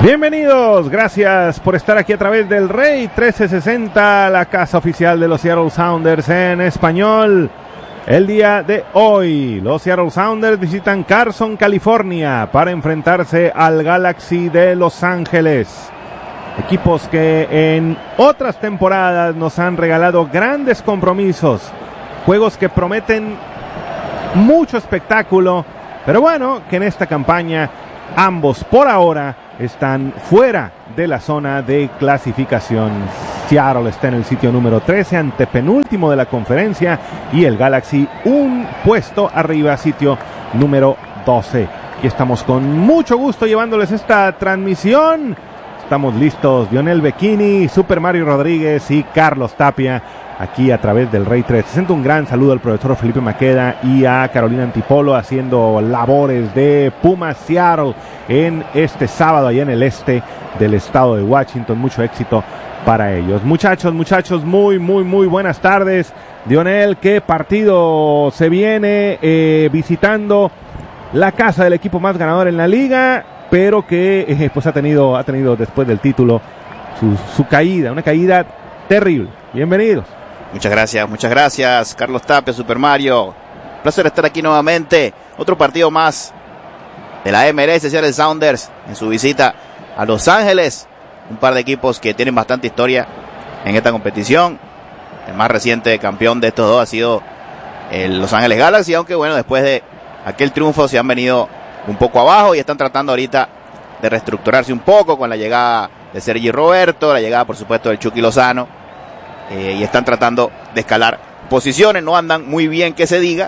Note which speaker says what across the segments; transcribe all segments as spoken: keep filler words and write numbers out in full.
Speaker 1: Bienvenidos, gracias por estar aquí a través del Rey trece sesenta, la casa oficial de los Seattle Sounders en español. El día de hoy, los Seattle Sounders visitan Carson, California, para enfrentarse al Galaxy de Los Ángeles. Equipos que en otras temporadas nos han regalado grandes compromisos, juegos que prometen mucho espectáculo, pero bueno, que en esta campaña ambos por ahora están fuera de la zona de clasificación. Seattle está en el sitio número trece, antepenúltimo de la conferencia, y el Galaxy un puesto arriba, sitio número doce. Aquí estamos con mucho gusto llevándoles esta transmisión. Estamos listos, Dionel Becchini, Super Mario Rodríguez y Carlos Tapia, aquí a través del Rey trece sesenta. Un gran saludo al profesor Felipe Maqueda y a Carolina Antipolo haciendo labores de Pumas Seattle en este sábado allá en el este del estado de Washington. Mucho éxito para ellos. Muchachos, muchachos, muy, muy, muy buenas tardes. Dionel, ¿qué partido se viene eh, visitando la casa del equipo más ganador en la liga, pero que eh, pues ha tenido, ha tenido después del título su, su caída, una caída terrible? Bienvenidos.
Speaker 2: Muchas gracias, muchas gracias, Carlos Tapia, Super Mario. Placer estar aquí nuevamente. Otro partido más de la M L S, Seattle Sounders, en su visita a Los Ángeles. Un par de equipos que tienen bastante historia en esta competición. El más reciente campeón de estos dos ha sido el Los Ángeles Galaxy, aunque bueno, después de aquel triunfo se han venido un poco abajo y están tratando ahorita de reestructurarse un poco con la llegada de Sergi Roberto, la llegada por supuesto del Chucky Lozano, eh, y están tratando de escalar posiciones. No andan muy bien que se diga,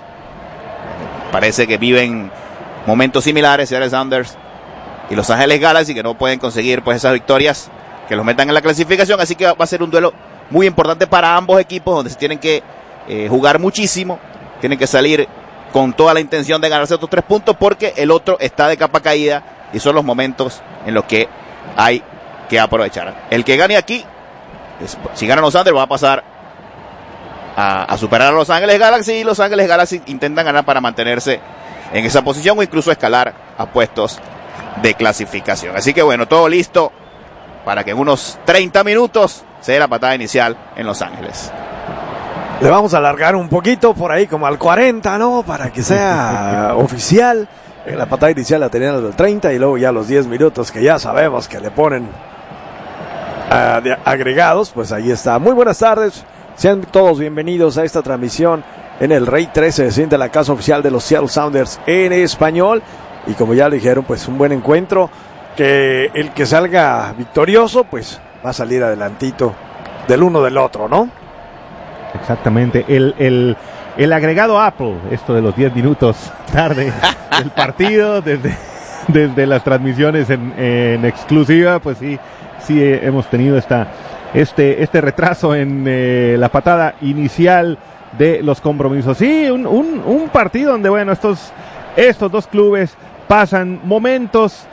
Speaker 2: parece que viven momentos similares Seattle Sounders y Los Ángeles Galaxy, que no pueden conseguir pues esas victorias que los metan en la clasificación, así que va a ser un duelo muy importante para ambos equipos, donde se tienen que eh, jugar muchísimo, tienen que salir con toda la intención de ganarse otros tres puntos, porque el otro está de capa caída y son los momentos en los que hay que aprovechar. El que gane aquí, es, si ganan los Sounders, va a pasar a, a superar a Los Ángeles Galaxy, y Los Ángeles Galaxy intentan ganar para mantenerse en esa posición o incluso escalar a puestos de clasificación. Así que bueno, todo listo para que en unos treinta minutos se dé la patada inicial en Los Ángeles.
Speaker 3: Le vamos a alargar un poquito por ahí, como al cuarenta, ¿no? Para que sea oficial. En la patada inicial la tenían al treinta y luego ya los diez minutos que ya sabemos que le ponen uh, de agregados, pues ahí está. Muy buenas tardes, sean todos bienvenidos a esta transmisión en el Rey trece sesenta, la casa oficial de los Seattle Sounders en español. Y como ya lo dijeron, pues un buen encuentro, que el que salga victorioso, pues va a salir adelantito del uno del otro, ¿no?
Speaker 1: Exactamente, el, el, el agregado Apple, esto de los diez minutos tarde del partido, desde, desde las transmisiones en, en exclusiva, pues sí, sí eh, hemos tenido esta, este, este retraso en eh, la patada inicial de los compromisos. Sí, un, un, un partido donde, bueno, estos, estos dos clubes pasan momentos,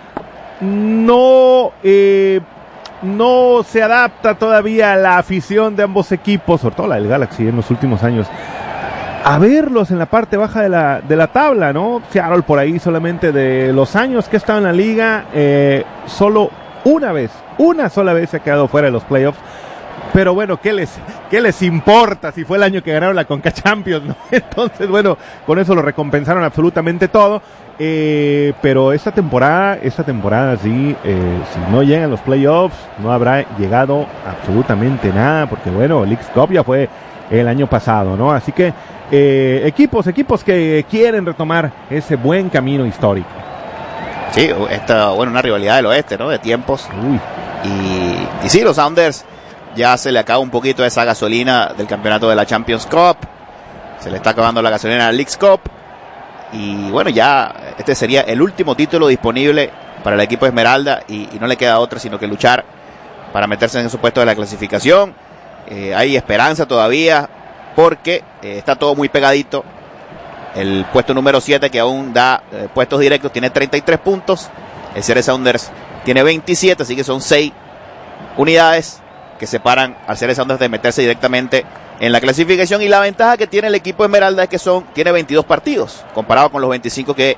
Speaker 1: no... Eh, no se adapta todavía la afición de ambos equipos, sobre todo la del Galaxy en los últimos años, a verlos en la parte baja de la, de la tabla, ¿no? Seattle por ahí solamente de los años que ha estado en la liga, eh, solo una vez, una sola vez se ha quedado fuera de los playoffs. Pero bueno, ¿qué les, qué les importa si fue el año que ganaron la Conca Champions, ¿no? Entonces, bueno, con eso lo recompensaron absolutamente todo. Eh, pero esta temporada, esta temporada sí, eh, si no llegan los playoffs, no habrá llegado absolutamente nada, porque bueno, el X-Cup ya fue el año pasado, ¿no? Así que eh, equipos, equipos que quieren retomar ese buen camino histórico.
Speaker 2: Sí, esta, bueno, una rivalidad del oeste, ¿no? De tiempos.
Speaker 1: Uy.
Speaker 2: Y, y sí, los Sounders ya se le acaba un poquito esa gasolina del campeonato de la Champions Cup, se le está acabando la gasolina del Leagues Cup, y bueno, ya este sería el último título disponible para el equipo Esmeralda, y, y no le queda otra sino que luchar para meterse en esos puestos de la clasificación. Eh, hay esperanza todavía, porque eh, está todo muy pegadito. El puesto número siete, que aún da eh, puestos directos, tiene treinta y tres puntos, el Seattle Sounders tiene veintisiete, así que son seis unidades que separan al Seattle Sounders de meterse directamente en la clasificación. Y la ventaja que tiene el equipo Esmeralda es que son tiene veintidós partidos, comparado con los veinticinco que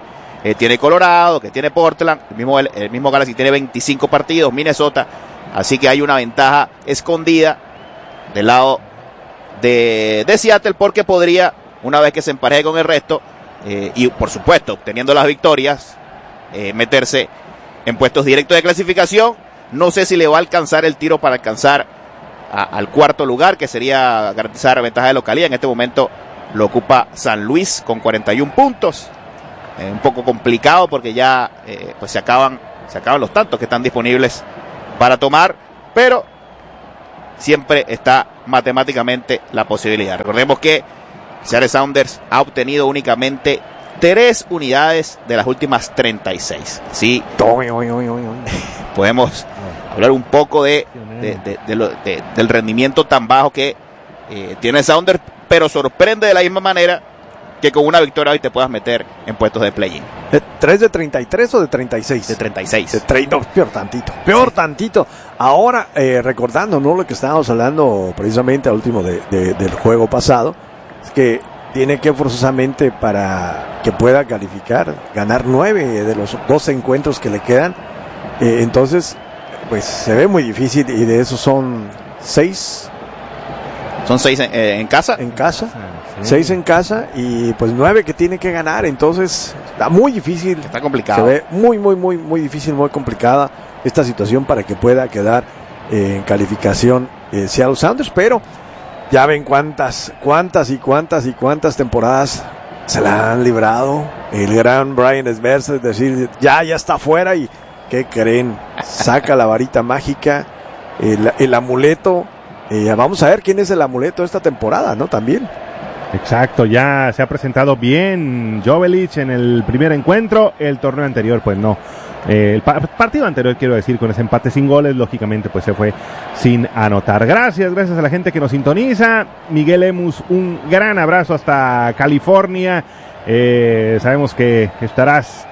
Speaker 2: eh, tiene Colorado, que tiene Portland, el mismo, el, el mismo Galaxy tiene veinticinco partidos, Minnesota, así que hay una ventaja escondida del lado de, de Seattle, porque podría, una vez que se empareje con el resto, eh, y por supuesto, obteniendo las victorias, eh, meterse en puestos directos de clasificación. No sé si le va a alcanzar el tiro para alcanzar a, al cuarto lugar, que sería garantizar ventaja de localidad. En este momento lo ocupa San Luis con cuarenta y un puntos. Eh, un poco complicado porque ya eh, pues se acaban, se acaban los tantos que están disponibles para tomar, pero siempre está matemáticamente la posibilidad. Recordemos que Seattle Sounders ha obtenido únicamente tres unidades de las últimas treinta y seis. Sí, podemos hablar un poco de, de, de, de lo, de, del rendimiento tan bajo que eh, tiene Sounders, pero sorprende de la misma manera que con una victoria hoy te puedas meter en puestos de play-in.
Speaker 3: ¿tres de treinta y tres o de treinta y seis?
Speaker 2: De treinta y seis.
Speaker 3: De treinta, no, peor tantito. Peor tantito. Ahora, eh, recordando, ¿no?, lo que estábamos hablando precisamente al último de, de, del juego pasado, es que tiene que forzosamente, para que pueda calificar, ganar nueve de los doce encuentros que le quedan. Eh, entonces, pues se ve muy difícil, y de esos son seis.
Speaker 2: Son seis en, eh, en casa.
Speaker 3: En casa. Sí. Seis en casa y pues nueve que tiene que ganar. Entonces está muy difícil.
Speaker 2: Está complicado.
Speaker 3: Se ve muy, muy, muy, muy difícil, muy complicada esta situación para que pueda quedar eh, en calificación eh, Seattle Sounders. Pero ya ven cuántas, cuántas y cuántas y cuántas temporadas se la han librado. El gran Brian Esberza, es decir, ya, ya está fuera. Y ¿qué creen? Saca la varita mágica, el, el amuleto. Eh, vamos a ver quién es el amuleto esta temporada, ¿no? También.
Speaker 1: Exacto, ya se ha presentado bien Jovelich en el primer encuentro. El torneo anterior, pues no. Eh, el pa- partido anterior, quiero decir, con ese empate sin goles, lógicamente, pues se fue sin anotar. Gracias, gracias a la gente que nos sintoniza. Miguel Emus, un gran abrazo hasta California. Eh, sabemos que estarás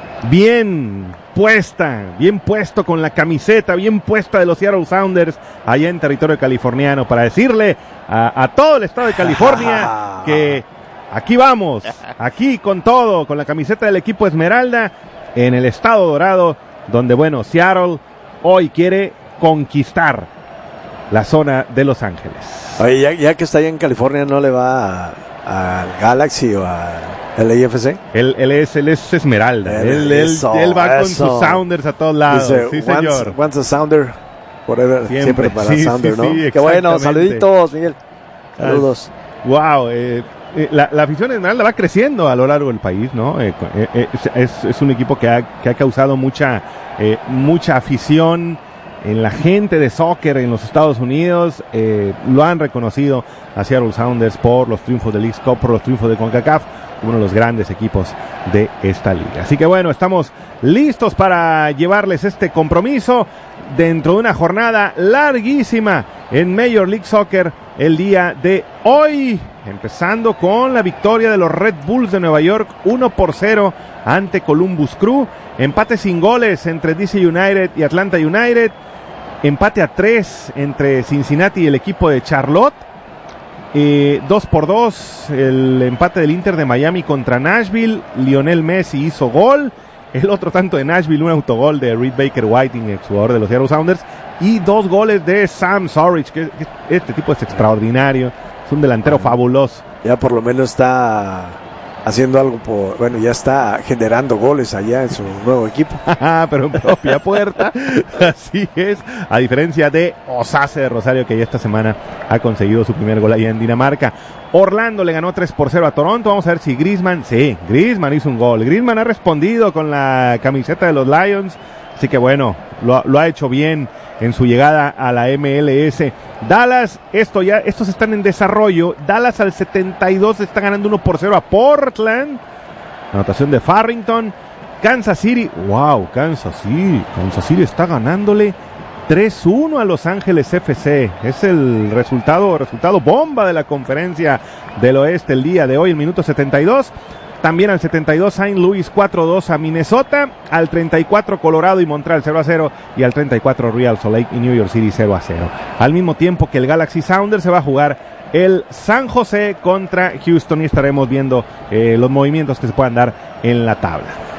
Speaker 1: bien puesta, bien puesto con la camiseta, bien puesta de los Seattle Sounders allá en territorio californiano, para decirle a, a todo el estado de California que aquí vamos, aquí con todo, con la camiseta del equipo Esmeralda en el estado dorado, donde, bueno, Seattle hoy quiere conquistar la zona de Los Ángeles.
Speaker 3: Oye, ya, ya que está allá en California, ¿no le va al Galaxy o a el A F C?
Speaker 1: Él, él, es, él es Esmeralda.
Speaker 3: Él,
Speaker 1: él,
Speaker 3: eso,
Speaker 1: él va
Speaker 3: eso.
Speaker 1: con sus Sounders a todos lados.
Speaker 3: Dice,
Speaker 1: sí,
Speaker 3: once,
Speaker 1: señor.
Speaker 3: Once a Sounder, forever. Siempre, siempre para
Speaker 1: sí,
Speaker 3: Sounder,
Speaker 1: sí,
Speaker 3: ¿no?
Speaker 1: sí,
Speaker 3: Qué bueno, saluditos, Miguel. Saludos.
Speaker 1: Wow, eh, eh, la, la afición Esmeralda va creciendo a lo largo del país, ¿no? Eh, eh, es, es un equipo que ha, que ha causado mucha, eh, mucha afición en la gente de soccer en los Estados Unidos. Eh, lo han reconocido a Seattle Sounders por los triunfos de Leagues Cup, por los triunfos de CONCACAF, uno de los grandes equipos de esta liga. Así que bueno, estamos listos para llevarles este compromiso dentro de una jornada larguísima en Major League Soccer el día de hoy, empezando con la victoria de los Red Bulls de Nueva York uno por cero ante Columbus Crew, empate sin goles entre D C United y Atlanta United, empate a tres entre Cincinnati y el equipo de Charlotte, eh, dos por dos el empate del Inter de Miami contra Nashville. Lionel Messi hizo gol, el otro tanto de Nashville, un autogol de Reed Baker Whiting, exjugador de los Seattle Sounders, y dos goles de Sam Sorich, que, que este tipo es extraordinario, es un delantero bueno, fabuloso.
Speaker 3: Ya por lo menos está haciendo algo por, bueno, ya está generando goles allá en su nuevo equipo.
Speaker 1: Pero en propia puerta, así es, a diferencia de Osase de Rosario, que ya esta semana ha conseguido su primer gol allá en Dinamarca. Orlando le ganó tres por cero a Toronto. Vamos a ver si Griezmann, sí, Griezmann hizo un gol. Griezmann ha respondido con la camiseta de los Lions, así que bueno, lo, lo ha hecho bien en su llegada a la M L S. Dallas, esto ya, estos están en desarrollo. Dallas al setenta y dos está ganando uno por cero a Portland. Anotación de Farrington. Kansas City, wow, Kansas City, Kansas City está ganándole tres uno a Los Ángeles F C. Es el resultado, resultado bomba de la conferencia del oeste el día de hoy, el minuto setenta y dos. También al setenta y dos Saint Louis cuatro dos a Minnesota, al treinta y cuatro Colorado y Montreal cero a cero, y al treinta y cuatro Real Salt Lake y New York City cero a cero. Al mismo tiempo que el Galaxy Sounders se va a jugar el San José contra Houston, y estaremos viendo eh, los movimientos que se puedan dar en la tabla.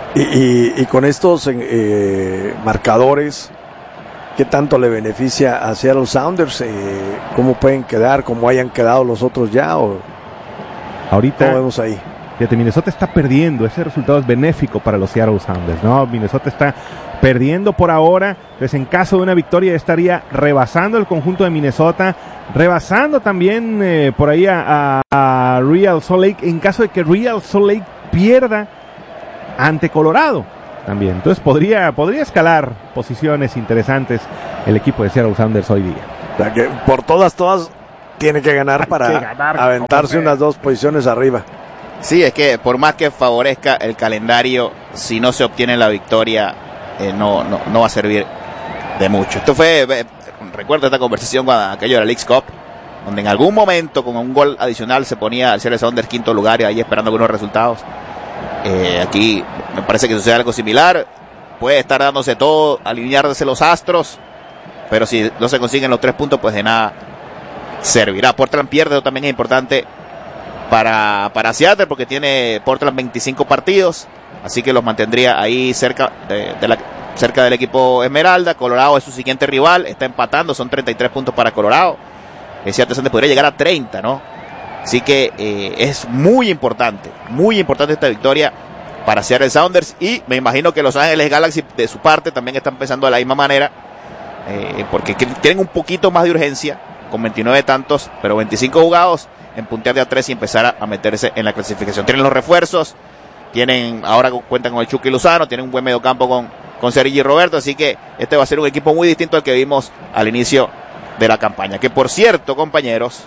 Speaker 3: Y, y, y con estos eh, marcadores, ¿qué tanto le beneficia a Seattle Sounders? Eh, ¿Cómo pueden quedar? ¿Cómo hayan quedado los otros ya? ¿O
Speaker 1: ahorita
Speaker 3: cómo vemos ahí?
Speaker 1: Fíjate, Minnesota está perdiendo. Ese resultado es benéfico para los Seattle Sounders, ¿no? Minnesota está perdiendo por ahora. Entonces, en caso de una victoria, estaría rebasando el conjunto de Minnesota, rebasando también eh, por ahí a, a, a Real Salt Lake, en caso de que Real Salt Lake pierda ante Colorado también. Entonces, podría, podría escalar posiciones interesantes el equipo de Seattle Sounders hoy día.
Speaker 3: O sea, que por todas, todas, tiene que ganar para que ganar, aventarse unas dos posiciones arriba.
Speaker 2: Sí, es que por más que favorezca el calendario, si no se obtiene la victoria, eh, no, no, no va a servir de mucho. Esto fue, eh, recuerdo esta conversación cuando aquello de la Leagues Cup, donde en algún momento con un gol adicional se ponía al Seattle Sounders quinto lugar y ahí esperando algunos resultados. Eh, aquí me parece que sucede algo similar. Puede estar dándose todo, alinearse los astros, pero si no se consiguen los tres puntos, pues de nada servirá. Portland pierde, eso también es importante para, para Seattle, porque tiene Portland veinticinco partidos, así que los mantendría ahí cerca, eh, de la, cerca del equipo Esmeralda. Colorado es su siguiente rival, está empatando, son treinta y tres puntos para Colorado. El Seattle Sounders podría llegar a treinta, ¿no? Así que eh, es muy importante, muy importante esta victoria para Seattle Sounders, y me imagino que Los Ángeles Galaxy de su parte también están pensando de la misma manera, eh, porque tienen un poquito más de urgencia con veintinueve tantos, pero veinticinco jugados en puntear de a tres y empezar a, a meterse en la clasificación. Tienen los refuerzos, tienen ahora cuentan con el Chucky Lozano, tienen un buen mediocampo con, con Sergi Roberto, así que este va a ser un equipo muy distinto al que vimos al inicio de la campaña. Que por cierto, compañeros,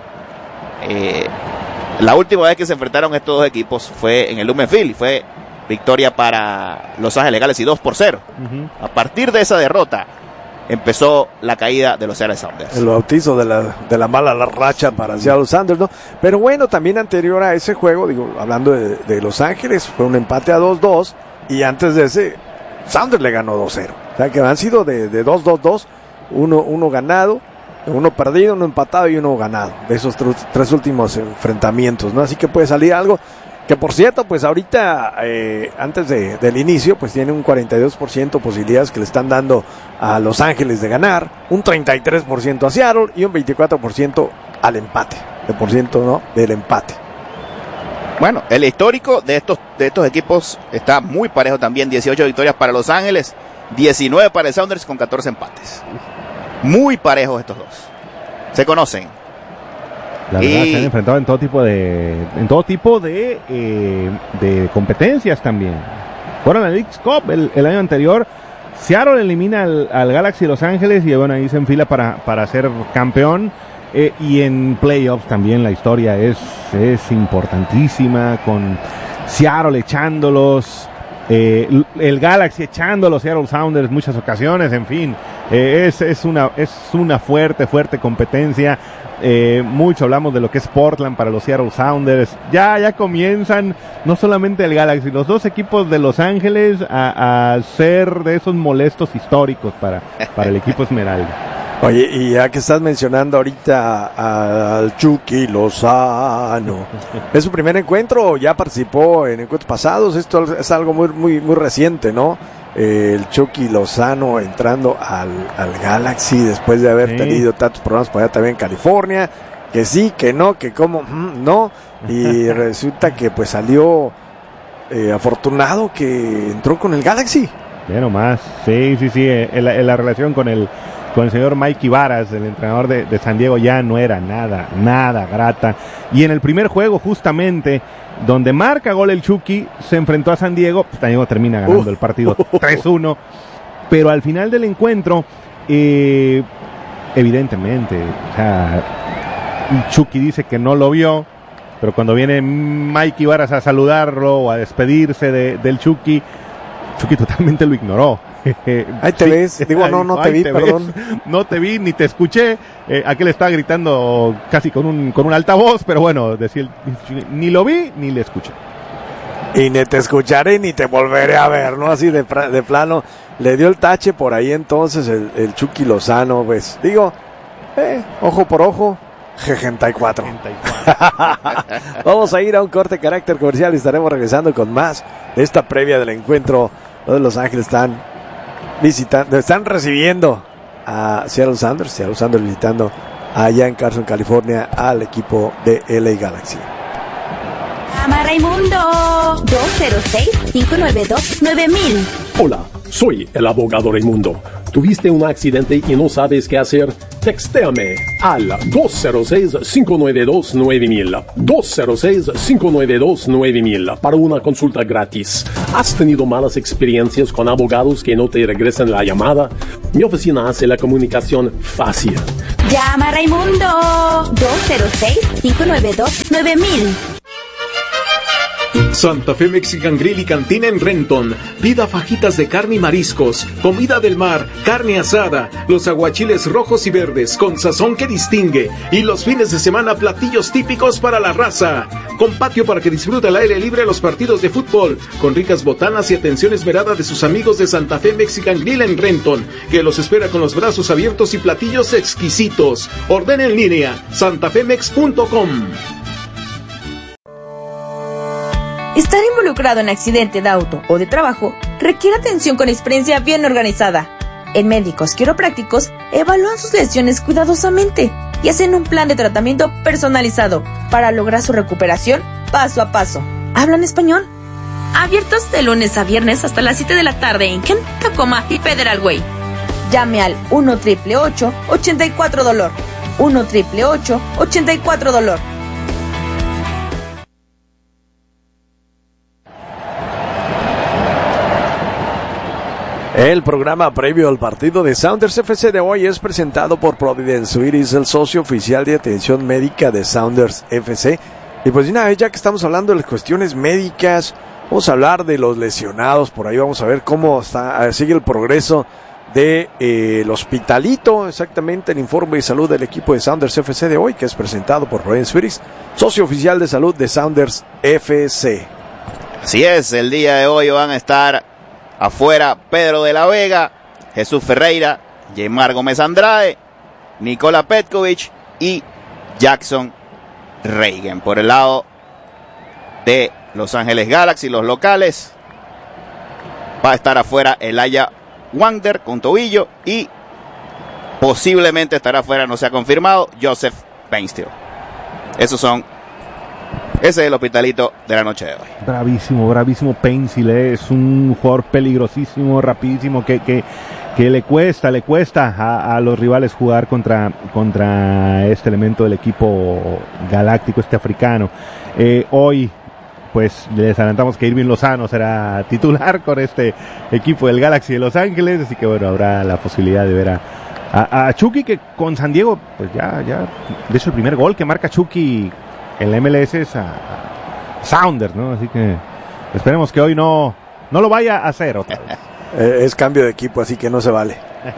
Speaker 2: eh, la última vez que se enfrentaron estos dos equipos fue en el Lumen Field y fue victoria para Los Ángeles Galaxy dos por cero. Uh-huh. A partir de esa derrota empezó la caída de los Seattle Sounders.
Speaker 3: El bautizo de la, de la mala racha para Seattle Sounders, ¿no? Pero bueno, también anterior a ese juego, digo, hablando de, de Los Ángeles, fue un empate a dos dos, y antes de ese, Sounders le ganó dos cero. O sea que han sido de, de dos dos dos, uno, uno ganado, uno perdido, uno empatado y uno ganado, de esos tres, tres últimos enfrentamientos, ¿no? Así que puede salir algo. Que por cierto, pues ahorita, eh, antes de, del inicio, pues tiene un cuarenta y dos por ciento posibilidades que le están dando a Los Ángeles de ganar, un treinta y tres por ciento a Seattle y un veinticuatro por ciento al empate, de por ciento, ¿no? Del empate.
Speaker 2: Bueno, el histórico de estos, de estos equipos está muy parejo también, dieciocho victorias para Los Ángeles, diecinueve para el Sounders con catorce empates. Muy parejos estos dos. Se conocen.
Speaker 1: La verdad, y se han enfrentado en todo tipo de en todo tipo de eh, de competencias también. Fueron a la Leagues Cup el, el año anterior. Seattle elimina al, al Galaxy Los Ángeles y bueno, ahí se enfila para, para ser campeón. Eh, y en playoffs también la historia es, es importantísima, con Seattle echándolos, eh, el Galaxy echando a los Seattle Sounders muchas ocasiones, en fin. Eh, es, es, una, es una fuerte, fuerte competencia. Eh, mucho hablamos de lo que es Portland para los Seattle Sounders. Ya, ya comienzan, no solamente el Galaxy, los dos equipos de Los Ángeles a, a ser de esos molestos históricos para, para el equipo Esmeralda.
Speaker 3: Oye, y ya que estás mencionando ahorita al Chucky Lozano, ¿es su primer encuentro o ya participó en encuentros pasados? Esto es algo muy, muy, muy reciente, ¿no? El Chucky Lozano entrando al, al Galaxy después de haber sí. tenido tantos problemas por allá también en California, que sí, que no, que como, mm, no, y resulta que pues salió eh, afortunado que entró con el Galaxy.
Speaker 1: Bien nomás, sí, sí, sí, en la, en la relación con el con el señor Mike Ibaras, el entrenador de, de San Diego, ya no era nada, nada grata. Y en el primer juego, justamente, donde marca gol el Chucky, se enfrentó a San Diego, pues San Diego termina ganando uh. el partido tres uno, pero al final del encuentro, eh, evidentemente, o sea, Chucky dice que no lo vio, pero cuando viene Mike Ibaras a saludarlo o a despedirse de, del Chucky, Chucky totalmente lo ignoró.
Speaker 3: Ahí te sí. ves, digo, no, no te vi, te perdón.
Speaker 1: Ves. No te vi, ni te escuché. Eh, aquel estaba gritando casi con un, con un altavoz, pero bueno, decía, ni lo vi, ni le escuché.
Speaker 3: Y ni te escucharé, ni te volveré a ver, ¿no? Así de, de plano, le dio el tache por ahí entonces el, el Chucky Lozano, pues. Digo, eh, ojo por ojo, sesenta y cuatro. Vamos a ir a un corte de carácter comercial y estaremos regresando con más de esta previa del encuentro. Los de Los Ángeles están visitando, están recibiendo a Seattle Sounders, Seattle Sounders visitando allá en Carson, California, al equipo de L A Galaxy.
Speaker 4: Llama Raimundo dos cero seis, cinco nueve dos, nueve mil.
Speaker 5: Hola, soy el abogado Raimundo. ¿Tuviste un accidente y no sabes qué hacer? Textéame al dos cero seis, cinco nueve dos, nueve mil. dos cero seis, cinco nueve dos, nueve mil para una consulta gratis. ¿Has tenido malas experiencias con abogados que no te regresan la llamada? Mi oficina hace la comunicación fácil.
Speaker 4: Llama a Raimundo dos cero seis, cinco nueve dos, nueve mil.
Speaker 6: Santa Fe Mexican Grill y Cantina en Renton. Pida fajitas de carne y mariscos, comida del mar, carne asada, los aguachiles rojos y verdes con sazón que distingue, y los fines de semana platillos típicos para la raza. Con patio para que disfrute al aire libre los partidos de fútbol, con ricas botanas y atención esmerada de sus amigos de Santa Fe Mexican Grill en Renton, que los espera con los brazos abiertos y platillos exquisitos. Ordena en línea santafemex punto com.
Speaker 7: Estar involucrado en accidente de auto o de trabajo requiere atención con experiencia bien organizada. En Médicos Quiroprácticos evalúan sus lesiones cuidadosamente y hacen un plan de tratamiento personalizado para lograr su recuperación paso a paso. ¿Hablan español? Abiertos de lunes a viernes hasta las siete de la tarde en Kent, Tacoma y Federal Way. Llame al uno ocho ocho ocho, ochenta y cuatro dolor. uno ocho ocho ocho, ochenta y cuatro dolor.
Speaker 3: El programa previo al partido de Sounders F C de hoy es presentado por Providence Suites, el socio oficial de atención médica de Sounders F C. Y pues una vez ya que estamos hablando de las cuestiones médicas, vamos a hablar de los lesionados. Por ahí vamos a ver cómo está, sigue el progreso de eh, el hospitalito, exactamente el informe de salud del equipo de Sounders F C de hoy, que es presentado por Providence Suites, socio oficial de salud de Sounders F C.
Speaker 2: Así es, el día de hoy van a estar afuera Pedro de la Vega, Jesús Ferreira, Yeimar Gómez Andrade, Nikola Petkovic y Jackson Reagan. Por el lado de Los Ángeles Galaxy, los locales, va a estar afuera Elijah Wander con tobillo y posiblemente estará afuera, no se ha confirmado, Joseph Painstill. Esos son Ese es el hospitalito de la noche de hoy.
Speaker 1: Bravísimo, bravísimo Painstill, ¿eh? Es un jugador peligrosísimo, rapidísimo, que, que, que le cuesta, le cuesta a, a los rivales jugar contra, contra este elemento del equipo galáctico, este africano. Eh, hoy, pues, les adelantamos que Irving Lozano será titular con este equipo del Galaxy de Los Ángeles, así que bueno, habrá la posibilidad de ver a, a, a Chucky, que con San Diego, pues ya, ya, de hecho el primer gol que marca Chucky en la M L S es a, a Sounders, ¿no? Así que esperemos que hoy no, no lo vaya a hacer otra vez.
Speaker 3: Eh, es cambio de equipo, así que no se vale.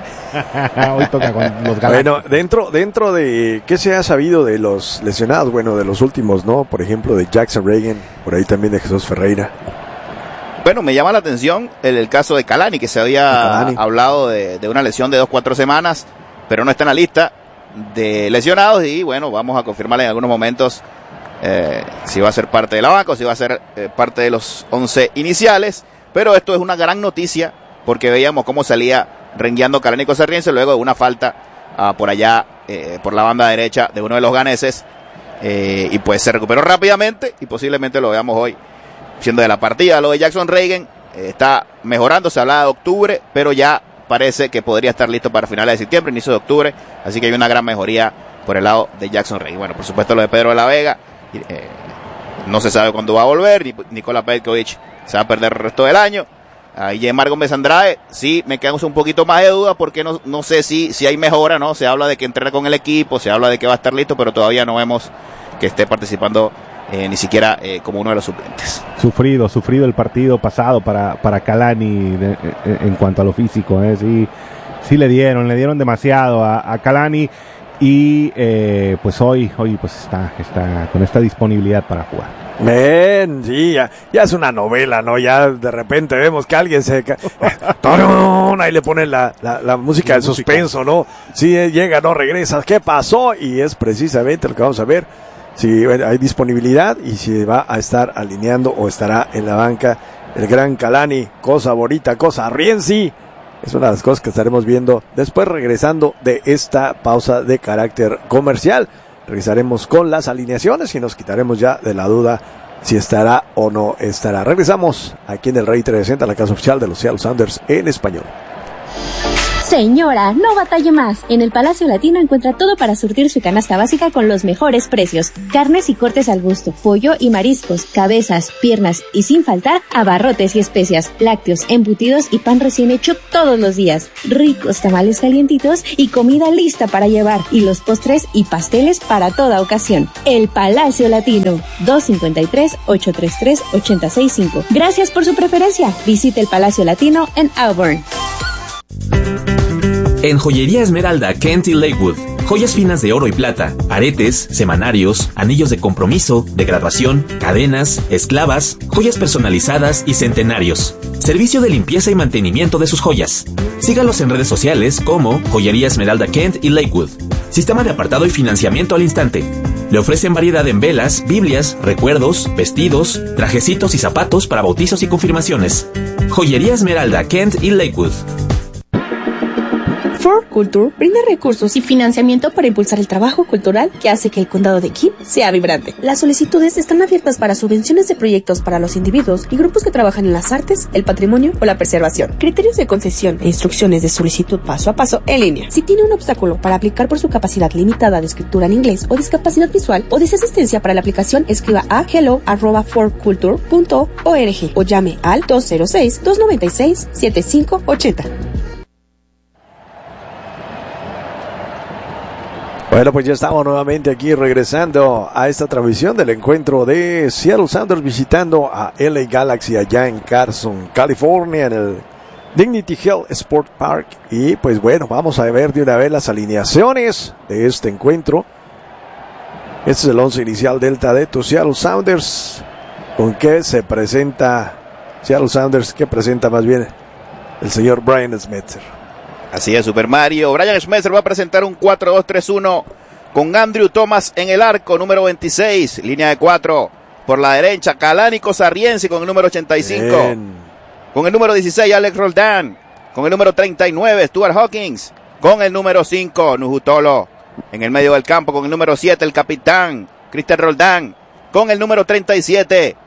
Speaker 1: Hoy toca con los Galácticos.
Speaker 3: Bueno, dentro, dentro de ¿qué se ha sabido de los lesionados? Bueno, de los últimos, ¿no? Por ejemplo, de Jackson Reagan, por ahí también de Jesús Ferreira.
Speaker 2: Bueno, me llama la atención el, el caso de Kalani, que se había hablado de, de una lesión de dos, cuatro semanas, pero no está en la lista de lesionados y bueno, vamos a confirmarle en algunos momentos eh, si va a ser parte de la banca o si va a ser eh, parte de los once iniciales, pero esto es una gran noticia porque veíamos cómo salía rengueando Kalani Cosarriense luego de una falta uh, por allá, eh, por la banda derecha de uno de los ganeses, eh, y pues se recuperó rápidamente y posiblemente lo veamos hoy siendo de la partida. Lo de Jackson Reagan eh, está mejorando, se hablaba de octubre, pero ya parece que podría estar listo para finales de septiembre, inicio de octubre, así que hay una gran mejoría por el lado de Jackson Reagan. Bueno, por supuesto lo de Pedro de la Vega, eh, no se sabe cuándo va a volver, Nikola Petkovic se va a perder el resto del año. Ahí Yeimar Gómez Andrade, sí, me quedan un poquito más de duda porque no, no sé si, si hay mejora, ¿no? Se habla de que entrena con el equipo, se habla de que va a estar listo, pero todavía no vemos que esté participando eh, ni siquiera eh, como uno de los suplentes.
Speaker 1: Sufrido, sufrido el partido pasado para, para Kalani de, de, en cuanto a lo físico, ¿eh? Sí, sí le dieron, le dieron demasiado a, a Kalani y eh, pues hoy, hoy pues está, está con esta disponibilidad para jugar.
Speaker 3: Men, sí, ya, ya es una novela, ¿no? Ya de repente vemos que alguien se... Ahí le ponen la, la, la música del suspenso, ¿no? Sí, llega, no regresa, ¿qué pasó? Y es precisamente lo que vamos a ver. si bueno, hay disponibilidad y si va a estar alineando o estará en la banca el gran Kalani, cosa bonita, cosa Rienzi. Es una de las cosas que estaremos viendo después, regresando de esta pausa de carácter comercial. Regresaremos con las alineaciones y nos quitaremos ya de la duda si estará o no estará. Regresamos aquí en el Rey trescientos sesenta, la casa oficial de los Seattle Sounders en español.
Speaker 8: Señora, no batalle más. En el Palacio Latino encuentra todo para surtir su canasta básica con los mejores precios. Carnes y cortes al gusto, pollo y mariscos, cabezas, piernas y sin faltar abarrotes y especias, lácteos, embutidos y pan recién hecho todos los días. Ricos tamales calientitos y comida lista para llevar. Y los postres y pasteles para toda ocasión. El Palacio Latino, dos cinco tres, ocho tres tres, ocho seis cinco. Gracias por su preferencia. Visite el Palacio Latino en Auburn.
Speaker 9: En Joyería Esmeralda, Kent y Lakewood, joyas finas de oro y plata, aretes, semanarios, anillos de compromiso, de graduación, cadenas, esclavas, joyas personalizadas y centenarios. Servicio de limpieza y mantenimiento de sus joyas. Sígalos en redes sociales como Joyería Esmeralda Kent y Lakewood. Sistema de apartado y financiamiento al instante. Le ofrecen variedad en velas, biblias, recuerdos, vestidos, trajecitos y zapatos para bautizos y confirmaciones. Joyería Esmeralda Kent y Lakewood.
Speaker 7: Ford Culture brinda recursos y financiamiento para impulsar el trabajo cultural que hace que el condado de King sea vibrante. Las solicitudes están abiertas para subvenciones de proyectos para los individuos y grupos que trabajan en las artes, el patrimonio o la preservación. Criterios de concesión e instrucciones de solicitud paso a paso en línea. Si tiene un obstáculo para aplicar por su capacidad limitada de escritura en inglés o discapacidad visual o desea asistencia para la aplicación, escriba a hello arroba ford culture punto org o llame al dos cero seis, dos nueve seis, siete cinco ocho cero.
Speaker 3: Bueno, pues ya estamos nuevamente aquí regresando a esta transmisión del encuentro de Seattle Sounders visitando a L A Galaxy allá en Carson, California, en el Dignity Health Sport Park. Y pues bueno, vamos a ver de una vez las alineaciones de este encuentro. Este es el once inicial Delta de tus Seattle Sounders. ¿Con qué se presenta Seattle Sounders? ¿Qué presenta más bien el señor Brian Schmetzer?
Speaker 2: Así es, Super Mario. Brian Schmetzer va a presentar un cuatro dos tres uno con Andrew Thomas en el arco, número veintiséis, línea de cuatro. Por la derecha, Kalani Kosariense con el número ochenta y cinco. Bien. Con el número dieciséis, Alex Roldan. Con el número treinta y nueve, Stuart Hawkins. Con el número cinco, Nujutolo. En el medio del campo, con el número siete, el capitán, Christian Roldan. Con el número treinta y siete,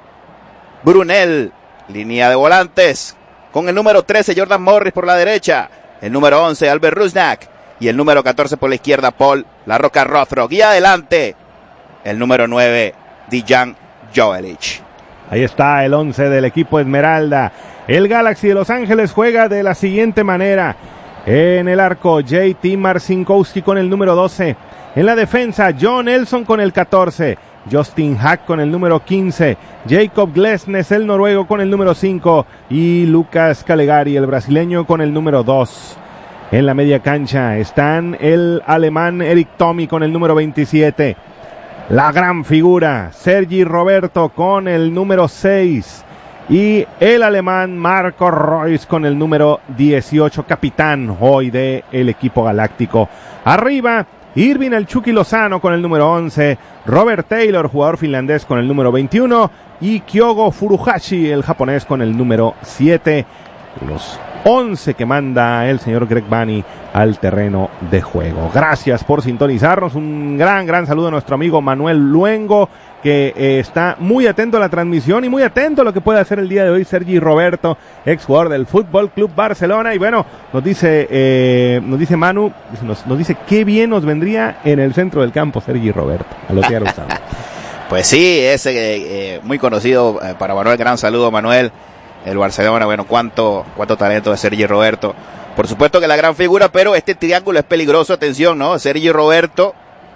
Speaker 2: Brunel. Línea de volantes. Con el número trece, Jordan Morris por la derecha. El número once, Albert Rusnak. Y el número catorce por la izquierda, Paul La Roca Rothrock. Y adelante, el número nueve, Dejan Joveljic.
Speaker 1: Ahí está el once del equipo Esmeralda. El Galaxy de Los Ángeles juega de la siguiente manera. En el arco, J T Marcinkowski con el número doce. En la defensa, John Nelson con el catorce. Justin Hack con el número quince, Jacob Glesnes, el noruego, con el número cinco, y Lucas Calegari, el brasileño, con el número dos. En la media cancha están el alemán Eric Tommy con el número veintisiete, la gran figura Sergi Roberto con el número seis, y el alemán Marco Reus con el número dieciocho, capitán hoy del equipo galáctico. Arriba, Irving el Chucky Lozano con el número once, Robert Taylor, jugador finlandés, con el número veintiuno, y Kyogo Furuhashi, el japonés, con el número siete. Los once que manda el señor Greg Bunny al terreno de juego. Gracias por sintonizarnos. Un gran, gran saludo a nuestro amigo Manuel Luengo, que eh, está muy atento a la transmisión y muy atento a lo que puede hacer el día de hoy Sergi Roberto, ex jugador del Fútbol Club Barcelona. Y bueno, nos dice eh, nos dice Manu, nos, nos dice qué bien nos vendría en el centro del campo Sergi Roberto, a los Seattle Sounders.
Speaker 2: Pues sí, es eh, eh, muy conocido eh, para Manuel. Gran saludo, Manuel. El Barcelona, bueno, cuánto, cuánto talento de Sergi Roberto. Por supuesto que la gran figura, pero este triángulo es peligroso, atención, ¿no? Sergi Roberto,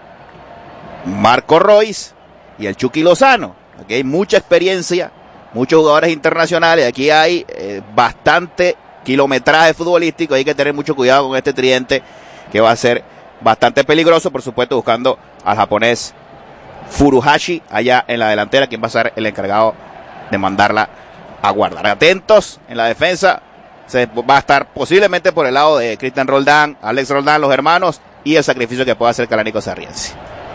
Speaker 2: Marco Reus y el Chucky Lozano. Aquí hay mucha experiencia, muchos jugadores internacionales. Aquí hay eh, bastante kilometraje futbolístico. Hay que tener mucho cuidado con este tridente, que va a ser bastante peligroso. Por supuesto, buscando al japonés Furuhashi allá en la delantera, quien va a ser el encargado de mandarla a guardar. Atentos en la defensa. Se va a estar posiblemente por el lado de Christian Roldan, Alex Roldan, los hermanos, y el sacrificio que pueda hacer Kalani Kosariense.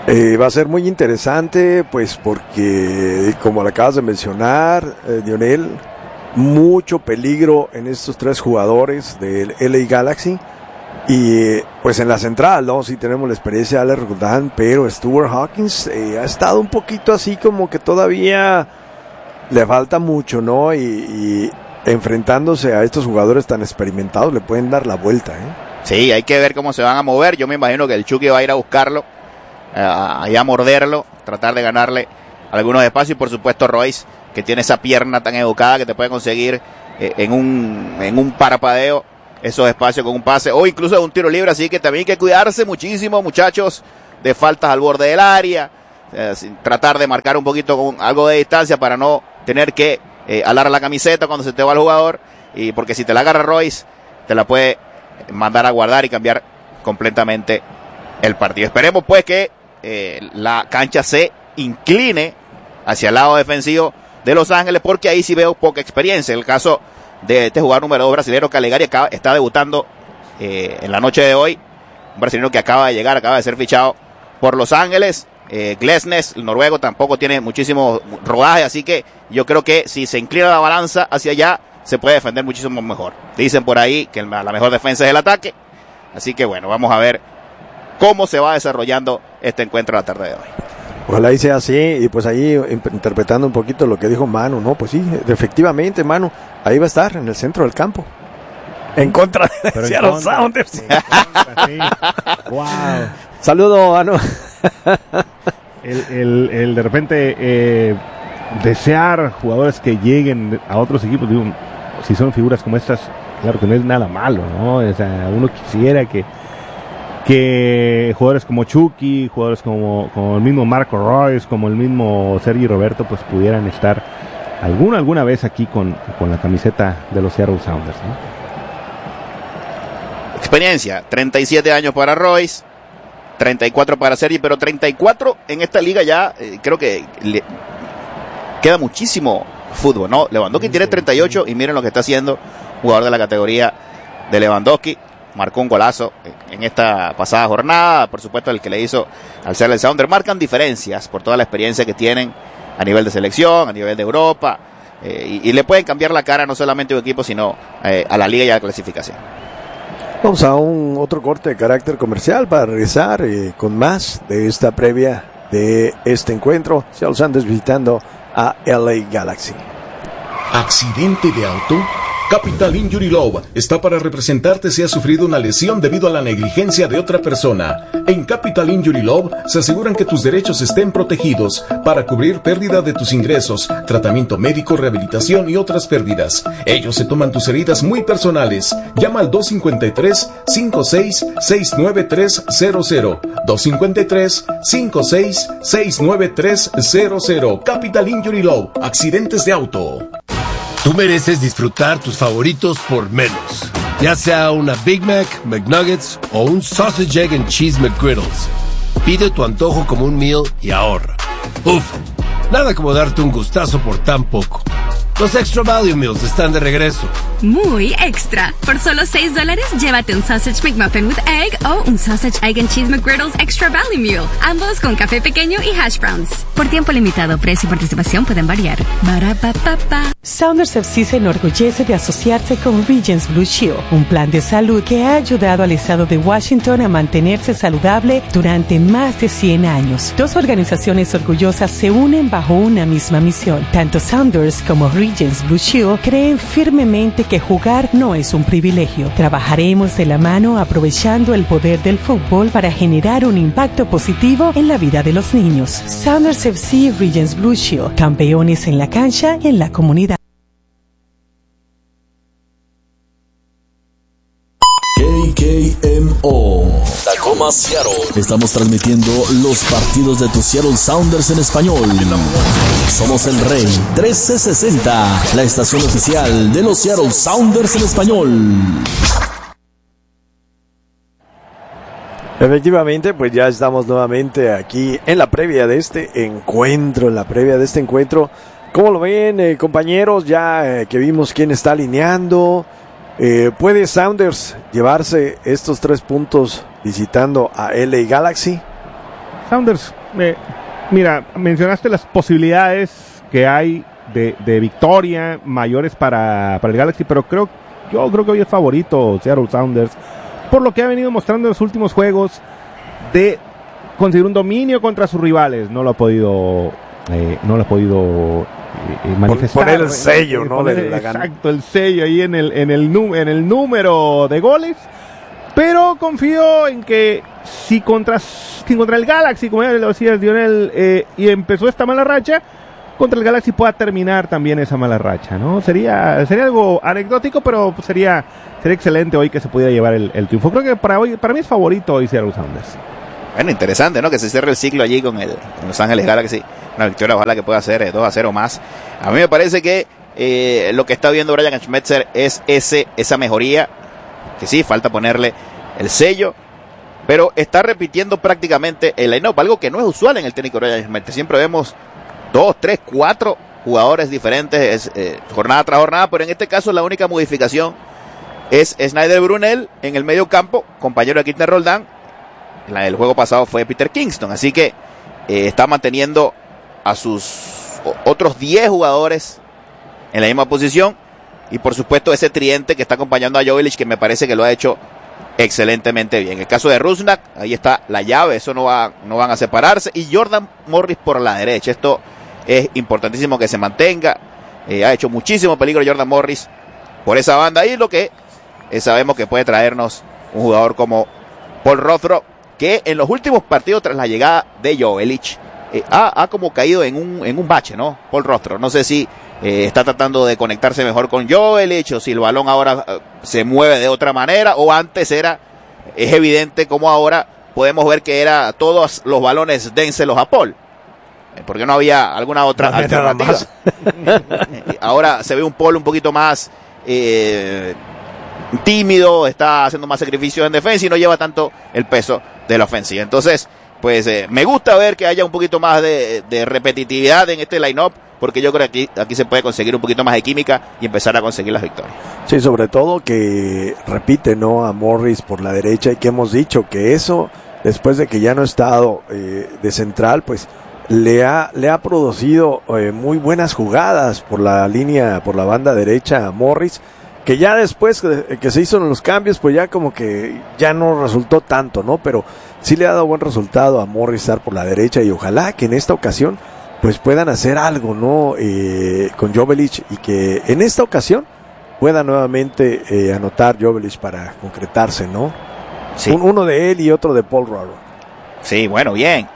Speaker 3: Eh, va a ser muy interesante, pues porque, como lo acabas de mencionar, eh, Lionel, mucho peligro en estos tres jugadores del L A Galaxy. Y pues en la central, ¿no? Sí tenemos la experiencia de Alex Roldan, pero Stuart Hawkins eh, ha estado un poquito así como que todavía le falta mucho, ¿no? Y, y enfrentándose a estos jugadores tan experimentados le pueden dar la vuelta, ¿eh?
Speaker 2: Sí, hay que ver cómo se van a mover. Yo me imagino que el Chucky va a ir a buscarlo, ahí a morderlo, tratar de ganarle algunos espacios, y por supuesto Royce, que tiene esa pierna tan educada que te puede conseguir eh, en un en un parpadeo esos espacios con un pase o incluso un tiro libre, así que también hay que cuidarse muchísimo, muchachos, de faltas al borde del área, eh, tratar de marcar un poquito con algo de distancia para no tener que eh, alar la camiseta cuando se te va el jugador, y porque si te la agarra Royce, te la puede mandar a guardar y cambiar completamente el partido. Esperemos pues que eh, la cancha se incline hacia el lado defensivo de Los Ángeles, porque ahí sí veo poca experiencia. En el caso de este jugador número dos brasileño, Calegari, acaba, está debutando eh, en la noche de hoy, un brasileño que acaba de llegar, acaba de ser fichado por Los Ángeles. eh, Glesnes, el noruego, tampoco tiene muchísimo rodaje, así que yo creo que si se inclina la balanza hacia allá, se puede defender muchísimo mejor. Dicen por ahí que la mejor defensa es el ataque, así que bueno, vamos a ver cómo se va desarrollando este encuentro la tarde de hoy.
Speaker 3: Ojalá y sea así, y pues ahí interpretando un poquito lo que dijo Manu, ¿no? Pues sí, efectivamente, Manu, ahí va a estar, en el centro del campo. En contra de
Speaker 1: Pero
Speaker 3: Seattle
Speaker 1: en contra,
Speaker 3: Sounders.
Speaker 1: en contra, sí. Wow.
Speaker 3: Saludo, Manu.
Speaker 1: El, el, el de repente eh, desear jugadores que lleguen a otros equipos, digo, si son figuras como estas, claro que no es nada malo, ¿no? O sea, uno quisiera que que jugadores como Chucky, jugadores como, como el mismo Marco Royce, como el mismo Sergi Roberto, pues pudieran estar alguna alguna vez aquí con, con la camiseta de los Seattle Sounders, ¿no?
Speaker 2: Experiencia, treinta y siete años para Royce, treinta y cuatro para Sergi, pero treinta y cuatro en esta liga ya, eh, creo que le queda muchísimo fútbol, ¿no? Lewandowski tiene treinta y ocho y miren lo que está haciendo, jugador de la categoría de Lewandowski. Marcó un golazo en esta pasada jornada, por supuesto el que le hizo al Seattle Sounders. Marcan diferencias por toda la experiencia que tienen a nivel de selección, a nivel de Europa, eh, y, y le pueden cambiar la cara no solamente a un equipo, sino eh, a la liga y a la clasificación.
Speaker 3: Vamos a un otro corte de carácter comercial para regresar eh, con más de esta previa de este encuentro. Seattle Sounders visitando a L A Galaxy.
Speaker 6: ¿Accidente de auto? Capital Injury Law está para representarte si has sufrido una lesión debido a la negligencia de otra persona. En Capital Injury Law se aseguran que tus derechos estén protegidos para cubrir pérdida de tus ingresos, tratamiento médico, rehabilitación y otras pérdidas. Ellos se toman tus heridas muy personales. Llama al dos cinco tres, cinco seis, seis nueve tres cero cero. dos cinco tres, cinco seis, seis nueve tres cero cero. Capital Injury Law. Accidentes de auto.
Speaker 10: Tú mereces disfrutar tus favoritos por menos. Ya sea una Big Mac, McNuggets o un Sausage, Egg and Cheese McGriddles. Pide tu antojo como un meal y ahorra. Uf, nada como darte un gustazo por tan poco. Los Extra Value Meals están de regreso.
Speaker 11: Muy extra. Por solo seis dólares, llévate un Sausage McMuffin with Egg o un Sausage, Egg and Cheese McGriddles Extra Value Meal. Ambos con café pequeño y hash browns. Por tiempo limitado, precio y participación pueden variar. Ba-ra-pa-pa-pa.
Speaker 12: Sounders F C se enorgullece de asociarse con Regence Blue Shield, un plan de salud que ha ayudado al estado de Washington a mantenerse saludable durante más de cien años. Dos organizaciones orgullosas se unen bajo una misma misión. Tanto Sounders como Regence Blue Shield creen firmemente que jugar no es un privilegio. Trabajaremos de la mano aprovechando el poder del fútbol para generar un impacto positivo en la vida de los niños. Sounders F C y Regence Blue Shield, campeones en la cancha y en la comunidad.
Speaker 13: K K M O Tacoma, Seattle. Estamos transmitiendo los partidos de tus Seattle Sounders en español. Somos el Rey trece sesenta, la estación oficial de los Seattle Sounders en español.
Speaker 3: Efectivamente, pues ya estamos nuevamente aquí en la previa de este encuentro, en la previa de este encuentro. ¿Cómo lo ven, eh, compañeros? Ya eh, que vimos quién está alineando. Eh, ¿Puede Sounders llevarse estos tres puntos visitando a L A Galaxy?
Speaker 1: Sounders, eh, mira, mencionaste las posibilidades que hay de, de victoria mayores para, para el Galaxy, pero creo, yo creo que hoy es favorito Seattle Sounders, por lo que ha venido mostrando en los últimos juegos de conseguir un dominio contra sus rivales. No lo ha podido, eh, no lo ha podido eh, manifestar.
Speaker 3: Poner el sello, ¿no?
Speaker 1: Poner,
Speaker 3: de la
Speaker 1: exacto, el sello ahí en el, en el, en el número de goles. Pero confío en que si contra, si contra el Galaxy, como ya lo decía Lionel, eh, y empezó esta mala racha, contra el Galaxy pueda terminar también esa mala racha, ¿no? Sería sería algo anecdótico, pero sería sería excelente hoy que se pudiera llevar el, el triunfo. Creo que para hoy, para mí es favorito hoy Seattle Sounders.
Speaker 2: Bueno, interesante, ¿no? Que se cierre el ciclo allí con el con Los Ángeles Galaxy. Una victoria, ojalá que pueda ser eh, dos a cero más. A mí me parece que eh, lo que está viendo Brian Schmetzer es ese esa mejoría, que sí, falta ponerle el sello, pero está repitiendo prácticamente el line-up, algo que no es usual en el técnico Brian Schmetzer. Siempre vemos dos, tres, cuatro jugadores diferentes eh, jornada tras jornada, pero en este caso la única modificación es Snyder Brunel en el medio campo, compañero de Kirtner Roldán. La, el juego pasado fue Peter Kingston, así que eh, está manteniendo a sus otros diez jugadores en la misma posición, y por supuesto ese tridente que está acompañando a Jovic, que me parece que lo ha hecho excelentemente bien. El caso de Rusnak, ahí está la llave, eso no va, no van a separarse, y Jordan Morris por la derecha. Esto es importantísimo que se mantenga. Eh, ha hecho muchísimo peligro Jordan Morris por esa banda, y lo que eh, sabemos que puede traernos un jugador como Paul Rothrock, que en los últimos partidos tras la llegada de Jovic eh, ha, ha como caído en un, en un bache, ¿no? Paul Rothrock, no sé si eh, está tratando de conectarse mejor con Jovic, o si el balón ahora eh, se mueve de otra manera, o antes era, es evidente como ahora podemos ver que era todos los balones dénselos a Paul, eh, porque no había alguna otra no alternativa. Ahora se ve un Paul un poquito más eh, tímido, está haciendo más sacrificios en defensa y no lleva tanto el peso de la ofensiva. Entonces, pues eh, me gusta ver que haya un poquito más de, de repetitividad en este line-up, porque yo creo que aquí, aquí se puede conseguir un poquito más de química y empezar a conseguir las victorias.
Speaker 3: Sí, sobre todo que repite, ¿no?, a Morris por la derecha, y que hemos dicho que eso, después de que ya no ha estado eh, de central, pues le ha, le ha producido eh, muy buenas jugadas por la línea, por la banda derecha a Morris, que ya después que se hizo los cambios, pues ya como que ya no resultó tanto, ¿no? Pero sí le ha dado buen resultado a Morris estar por la derecha, y ojalá que en esta ocasión pues puedan hacer algo, ¿no? Eh, con Jovic, y que en esta ocasión pueda nuevamente eh, anotar Jovic para concretarse, ¿no?
Speaker 2: Sí.
Speaker 3: Un, uno de él y otro de Paul Rothrock.
Speaker 2: Sí, bueno, bien.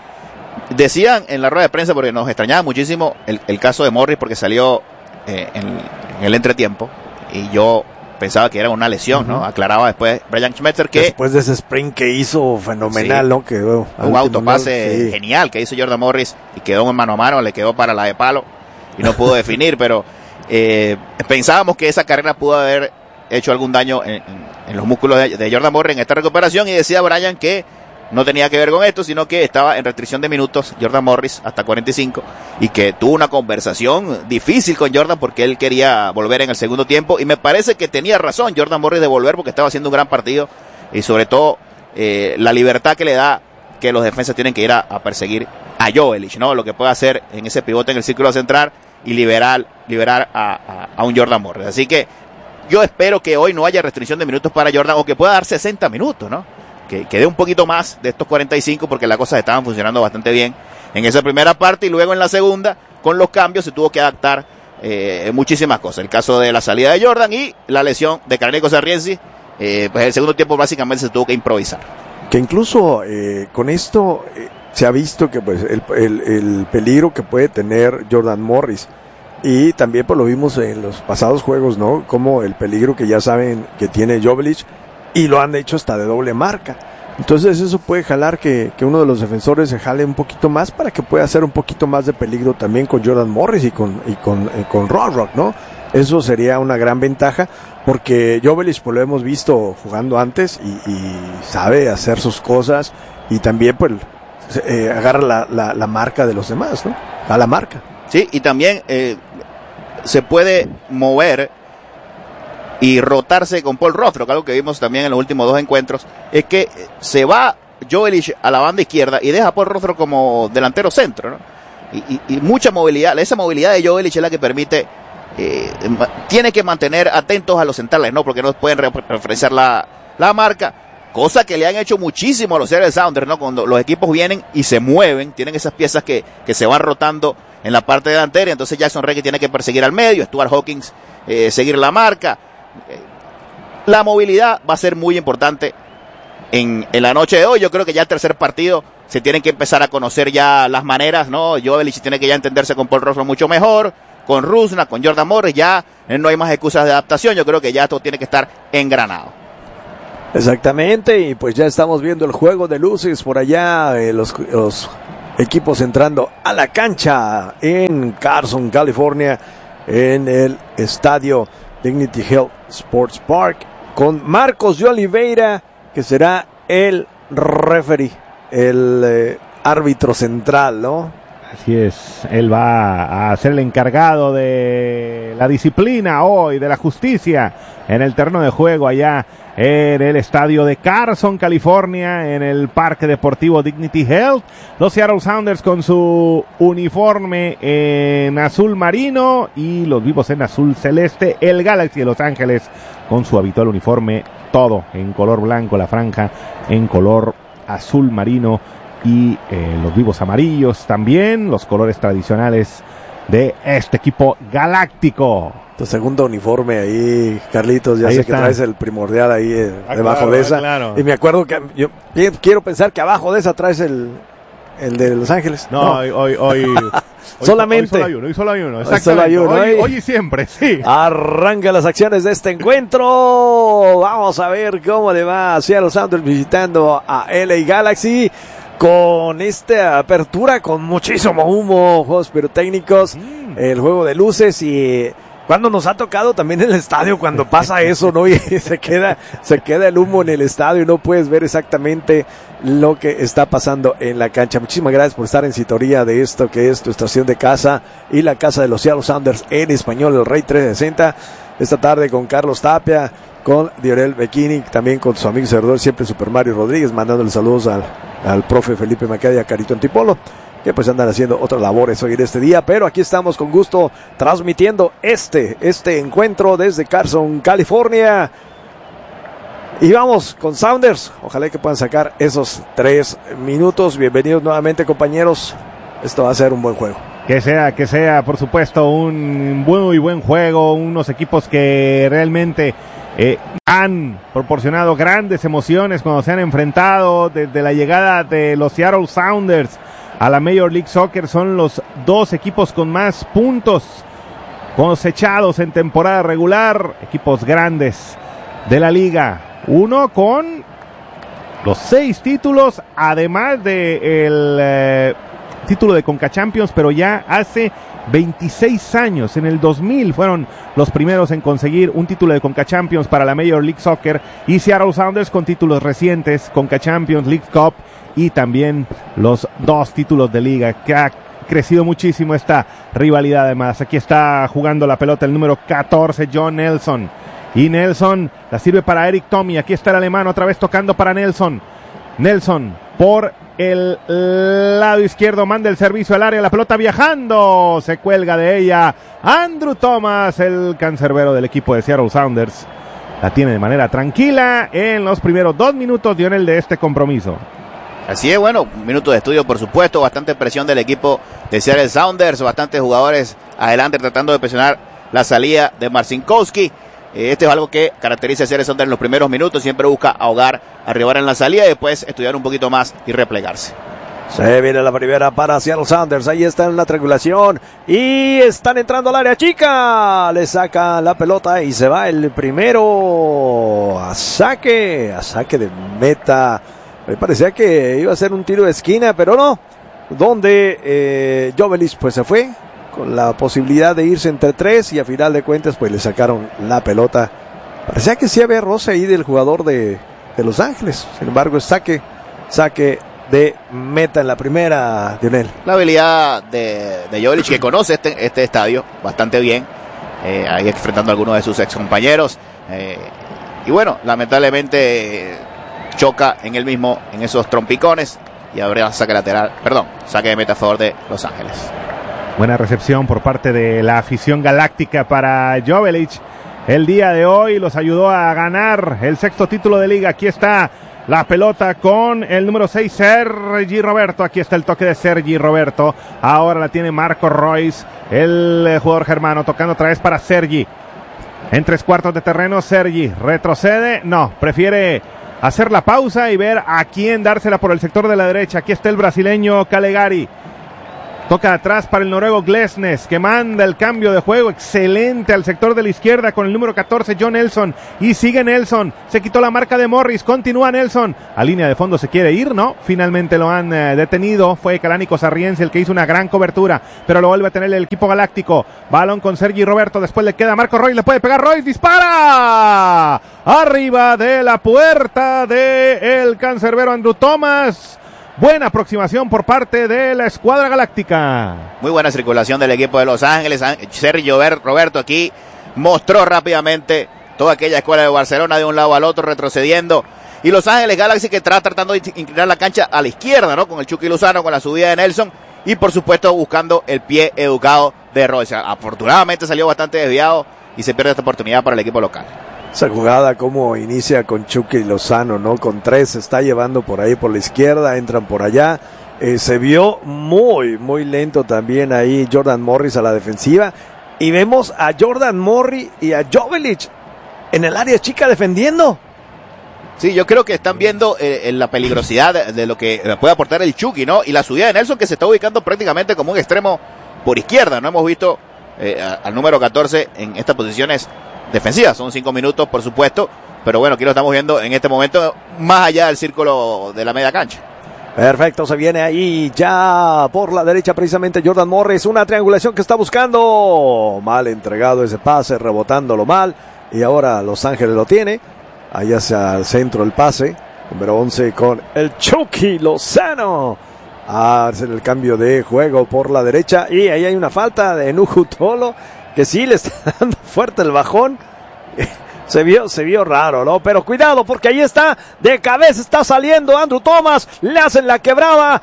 Speaker 2: Decían en la rueda de prensa, porque nos extrañaba muchísimo el, el caso de Morris, porque salió eh, en, en el entretiempo, y yo pensaba que era una lesión, uh-huh. ¿no? Aclaraba después Brian Schmetzer que
Speaker 3: después de ese sprint que hizo fenomenal, sí, ¿no? Quedó
Speaker 2: un autopase sí. genial que hizo Jordan Morris, y quedó en mano a mano, le quedó para la de palo y no pudo definir, pero eh, pensábamos que esa carrera pudo haber hecho algún daño en, en, en los músculos de, de Jordan Morris en esta recuperación, y decía Brian que no tenía que ver con esto, sino que estaba en restricción de minutos Jordan Morris hasta cuarenta y cinco, y que tuvo una conversación difícil con Jordan porque él quería volver en el segundo tiempo, y me parece que tenía razón Jordan Morris de volver, porque estaba haciendo un gran partido, y sobre todo eh, la libertad que le da que los defensas tienen que ir a, a perseguir a Jovic, ¿no? Lo que puede hacer en ese pivote en el círculo central y liberar, liberar a, a, a un Jordan Morris. Así que yo espero que hoy no haya restricción de minutos para Jordan, o que pueda dar sesenta minutos, ¿no? Que, que dé un poquito más de estos cuarenta y cinco, porque las cosas estaban funcionando bastante bien en esa primera parte, y luego en la segunda, con los cambios, se tuvo que adaptar eh, muchísimas cosas. El caso de la salida de Jordan y la lesión de Carneco Sarriensi, eh, pues el segundo tiempo básicamente se tuvo que improvisar.
Speaker 3: Que incluso eh, con esto eh, se ha visto que pues el, el, el peligro que puede tener Jordan Morris, y también pues lo vimos en los pasados juegos, ¿no? Como el peligro que ya saben que tiene Jovic, y lo han hecho hasta de doble marca. Entonces eso puede jalar que, que uno de los defensores se jale un poquito más, para que pueda hacer un poquito más de peligro también con Jordan Morris y con y con, eh, con Rothrock, ¿no? Eso sería una gran ventaja, porque Jovic pues lo hemos visto jugando antes, y, y sabe hacer sus cosas, y también pues eh, agarra la, la, la marca de los demás, ¿no? A la marca.
Speaker 2: Sí, y también eh, se puede mover y rotarse con Paul Rothrock. Algo que vimos también en los últimos dos encuentros es que se va Joveljic a la banda izquierda y deja a Paul Rothrock como delantero centro, ¿no? Y, y, y mucha movilidad, esa movilidad de Joveljic es la que permite, eh, tiene que mantener atentos a los centrales, ¿no? Porque no pueden referenciar la, la marca, cosa que le han hecho muchísimo a los Seattle Sounders, ¿no? Cuando los equipos vienen y se mueven, tienen esas piezas que, que se van rotando en la parte delantera, entonces Jackson Reggie tiene que perseguir al medio, Stuart Hawkins eh, seguir la marca. Eh, la movilidad va a ser muy importante en, en la noche de hoy. Yo creo que ya el tercer partido se tienen que empezar a conocer ya las maneras, ¿no? Joveljic tiene que ya entenderse con Paul Rothrock mucho mejor, con Rusnak, con Jordan Morris, ya no hay más excusas de adaptación, yo creo que ya esto tiene que estar engranado.
Speaker 3: Exactamente, y pues ya estamos viendo el juego de luces por allá, eh, los, los equipos entrando a la cancha en Carson, California, en el estadio Dignity Health Sports Park, con Marcos de Oliveira, que será el referee, el eh, árbitro central, ¿no?
Speaker 1: Así es, él va a ser el encargado de la disciplina hoy, de la justicia, en el terreno de juego allá en el estadio de Carson, California, en el Parque Deportivo Dignity Health. Los Seattle Sounders con su uniforme en azul marino y los vivos en azul celeste. El Galaxy de Los Ángeles con su habitual uniforme, todo en color blanco, la franja en color azul marino y eh, los vivos amarillos también, los colores tradicionales de este equipo galáctico.
Speaker 3: Tu segundo uniforme ahí, Carlitos, ya
Speaker 1: ahí
Speaker 3: sé
Speaker 1: está.
Speaker 3: Que traes el primordial ahí eh,
Speaker 1: Ah,
Speaker 3: debajo
Speaker 1: claro,
Speaker 3: de esa.
Speaker 1: ah, claro.
Speaker 3: Y me acuerdo que yo quiero pensar que abajo de esa traes el, el de Los Ángeles.
Speaker 1: No,
Speaker 3: No.
Speaker 1: hoy, hoy, hoy, hoy
Speaker 3: Solamente.
Speaker 1: Hoy solo hay uno, hoy solo hay uno.
Speaker 3: Hoy solo hay
Speaker 1: Exactamente.
Speaker 3: uno,
Speaker 1: Hoy,
Speaker 3: ¿eh?
Speaker 1: hoy y siempre, sí.
Speaker 3: Arranca las acciones de este encuentro. Vamos a ver cómo le va a Seattle Sounders visitando a L A Galaxy. Con esta apertura, con muchísimo humo, juegos pirotécnicos, mm. el juego de luces y cuando nos ha tocado también en el estadio cuando pasa eso, ¿no? Y se queda, se queda el humo en el estadio y no puedes ver exactamente lo que está pasando en la cancha. Muchísimas gracias por estar en sintonía de esto que es tu estación de casa y la casa de los Seattle Sounders en español, el Rey trescientos sesenta. Esta tarde con Carlos Tapia, con Dionel Bechini, también con su amigo servidor siempre Super Mario Rodríguez, mandándole saludos al, al profe Felipe Macaya y a Carito Antipolo, que pues andan haciendo otras labores hoy en este día, pero aquí estamos con gusto transmitiendo este, este encuentro desde Carson, California. Y vamos con Sounders, ojalá que puedan sacar esos tres minutos. Bienvenidos nuevamente, compañeros, esto va a ser un buen juego.
Speaker 1: Que sea, que sea, por supuesto, un muy buen juego, unos equipos que realmente eh, han proporcionado grandes emociones cuando se han enfrentado desde la llegada de los Seattle Sounders a la Major League Soccer. Son los dos equipos con más puntos cosechados en temporada regular, equipos grandes de la liga. Uno con los seis títulos, además de el eh, título de Conca Champions, pero ya hace veintiséis años, en el dos mil fueron los primeros en conseguir un título de Conca Champions para la Major League Soccer, y Seattle Sounders con títulos recientes, Conca Champions, League Cup y también los dos títulos de liga, que ha crecido muchísimo esta rivalidad. Además, aquí está jugando la pelota el número catorce, John Nelson, y Nelson la sirve para Eric Tommy. Aquí está el alemán otra vez tocando para Nelson. Nelson por el lado izquierdo manda el servicio al área, la pelota viajando, se cuelga de ella Andrew Thomas, el cancerbero del equipo de Seattle Sounders. La tiene de manera tranquila en los primeros dos minutos, Dionel, de este compromiso.
Speaker 2: Así es, bueno, un minuto de estudio, por supuesto, bastante presión del equipo de Seattle Sounders, bastantes jugadores adelante tratando de presionar la salida de Marcinkowski. Este es algo que caracteriza a Seattle Sounders en los primeros minutos, siempre busca ahogar, arribar en la salida y después estudiar un poquito más y replegarse.
Speaker 3: Se viene la primera para Seattle Sounders, ahí está en la triangulación y están entrando al área chica, le saca la pelota y se va el primero a saque, a saque de meta. Me parecía que iba a ser un tiro de esquina, pero no, donde eh, Joveljic pues se fue con la posibilidad de irse entre tres y a final de cuentas pues le sacaron la pelota. Parecía que sí había roce ahí del jugador de, de Los Ángeles, sin embargo es saque, saque de meta en la primera, Dionel.
Speaker 2: La habilidad de, de Joveljic, que conoce este, este estadio bastante bien, eh, ahí enfrentando a algunos de sus ex compañeros, eh, y bueno, lamentablemente eh, choca en el mismo, en esos trompicones, y habrá saque lateral, perdón, saque de meta a favor de Los Ángeles.
Speaker 1: Buena recepción por parte de la afición galáctica para Jovelic. El día de hoy los ayudó a ganar el sexto título de liga. Aquí está la pelota con el número seis, Sergi Roberto. Aquí está el toque de Sergi Roberto. Ahora la tiene Marco Royce, el jugador germano, tocando otra vez para Sergi. En tres cuartos de terreno, Sergi retrocede. No, prefiere hacer la pausa y ver a quién dársela por el sector de la derecha. Aquí está el brasileño Calegari. Toca atrás para el noruego Glesnes, que manda el cambio de juego excelente al sector de la izquierda con el número catorce, John Nelson. Y sigue Nelson, se quitó la marca de Morris, continúa Nelson. A línea de fondo se quiere ir, ¿no? Finalmente lo han eh, detenido, fue Calánico Sarriense el que hizo una gran cobertura, pero lo vuelve a tener el equipo galáctico. Balón con Sergi Roberto, después le queda Marco Royce, le puede pegar Royce, dispara. Arriba de la puerta de el cancerbero Andrew Thomas. Buena aproximación por parte de la escuadra galáctica.
Speaker 2: Muy buena circulación del equipo de Los Ángeles. Sergio Roberto aquí mostró rápidamente toda aquella escuela de Barcelona de un lado al otro, retrocediendo. Y Los Ángeles Galaxy que está tratando de inclinar la cancha a la izquierda, ¿no? Con el Chucky Lozano, con la subida de Nelson. Y por supuesto buscando el pie educado de Royce. Afortunadamente salió bastante desviado y se pierde esta oportunidad para el equipo local.
Speaker 3: Esa jugada como inicia con Chucky Lozano, ¿no? Con tres, se está llevando por ahí por la izquierda, entran por allá. Eh, se vio muy, muy lento también ahí Jordan Morris a la defensiva. Y vemos a Jordan Morris y a Jovelic en el área chica defendiendo.
Speaker 2: Sí, yo creo que están viendo eh, la peligrosidad de, de lo que puede aportar el Chucky, ¿no? Y la subida de Nelson que se está ubicando prácticamente como un extremo por izquierda. No hemos visto eh, al número catorce en estas posiciones defensivas. Son cinco minutos, por supuesto, pero bueno, aquí lo estamos viendo en este momento más allá del círculo de la media cancha.
Speaker 3: Perfecto, se viene ahí ya por la derecha precisamente Jordan Morris, una triangulación que está buscando. Mal entregado ese pase, rebotándolo mal, y ahora Los Ángeles lo tiene. Ahí hacia el centro el pase, número once con el Chucky Lozano. A hacer el cambio de juego por la derecha, y ahí hay una falta de Nuhu Tolo, que sí le está dando fuerte el bajón. Se vio, se vio raro, ¿no? Pero cuidado, porque ahí está, de cabeza está saliendo Andrew Thomas, le hacen la quebrada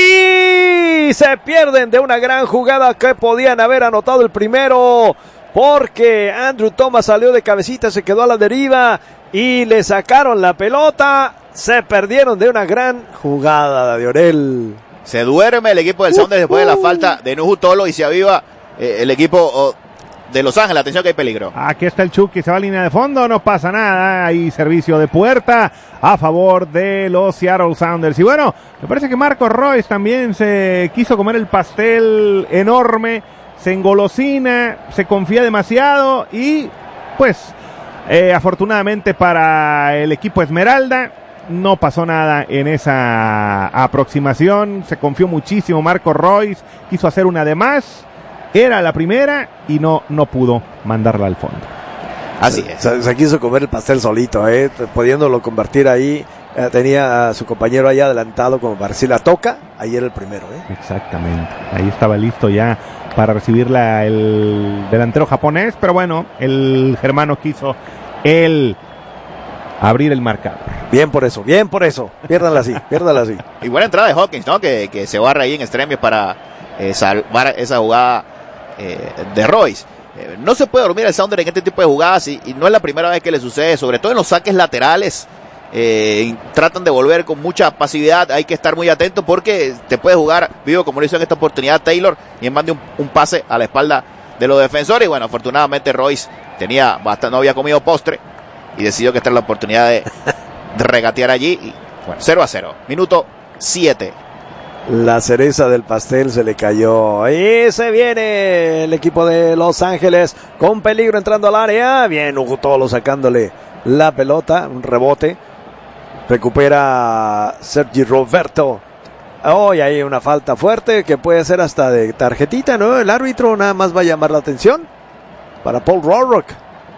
Speaker 3: y se pierden de una gran jugada que podían haber anotado el primero, porque Andrew Thomas salió de cabecita, se quedó a la deriva y le sacaron la pelota, se perdieron de una gran jugada de Orel.
Speaker 2: Se duerme el equipo del Sounders después de la falta de Nuhu Tolo y se aviva eh, el equipo oh, de Los Ángeles. Atención que hay peligro.
Speaker 1: Aquí está el Chucky, se va a línea de fondo, no pasa nada. Hay servicio de puerta a favor de los Seattle Sounders. Y bueno, me parece que Marco Royce también se quiso comer el pastel enorme, se engolosina, se confía demasiado y pues eh, afortunadamente para el equipo Esmeralda no pasó nada en esa aproximación. Se confió muchísimo Marco Royce, quiso hacer una de más. Era la primera y no, no pudo mandarla al fondo.
Speaker 2: Así es.
Speaker 3: Se, se quiso comer el pastel solito, eh, pudiéndolo convertir ahí. Eh, tenía a su compañero ahí adelantado como para si la toca. Ahí era el primero. Eh.
Speaker 1: Exactamente. Ahí estaba listo ya para recibirla el delantero japonés. Pero bueno, el germano quiso el abrir el marcador.
Speaker 3: Bien por eso, bien por eso. Piérdanla así, piérdanla así.
Speaker 2: Y buena entrada de Hawkins, ¿no? Que, que se barra ahí en extremos para eh, salvar esa jugada eh, de Royce. Eh, no se puede dormir el Sounder en este tipo de jugadas y, y no es la primera vez que le sucede, sobre todo en los saques laterales. Eh, tratan de volver con mucha pasividad, hay que estar muy atento porque te puede jugar vivo como lo hizo en esta oportunidad Taylor y mande un, un pase a la espalda de los defensores. Y bueno, afortunadamente Royce tenía bastante, no había comido postre y decidió que esta es la oportunidad de, de regatear allí. Y bueno, cero a cero, minuto siete.
Speaker 3: La cereza del pastel se le cayó. Ahí se viene el equipo de Los Ángeles con peligro entrando al área. Bien, Hugo Tolo sacándole la pelota, un rebote. Recupera Sergi Roberto. Oh, y hay una falta fuerte que puede ser hasta de tarjetita, ¿no? El árbitro nada más va a llamar la atención para Paul Rohrbach.